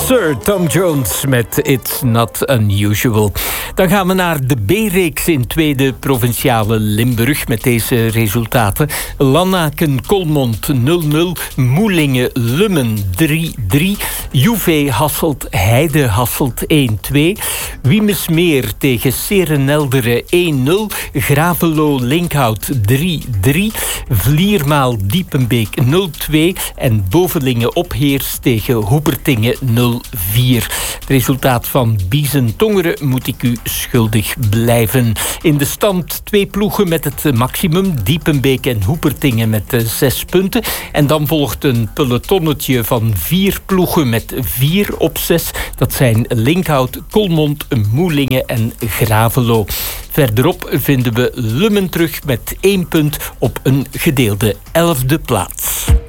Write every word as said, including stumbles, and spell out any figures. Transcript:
Sir Tom Jones met It's Not Unusual. Dan gaan we naar de B-reeks in tweede provinciale Limburg met deze resultaten. Lannaken-Kolmond nul nul, Moelingen-Lummen drie drie, Joeve-Hasselt-Heide-Hasselt één twee, Wimesmeer tegen Serenelderen één nul, Gravelo-Linkhout drie drie, Vliermaal-Diepenbeek nul twee en Bovelingen-Opheers tegen Hoepertingen nul vier. Het resultaat van Biezen-Tongeren moet ik u schuldig blijven. In de stand twee ploegen met het maximum, Diepenbeek en Hoepertingen met zes punten. En dan volgt een pelotonnetje van vier ploegen met vier op zes. Dat zijn Linkhout, Kolmond, Moelingen en Gravelo. Verderop vinden we Lummen terug met één punt op een gedeelde elfde plaats.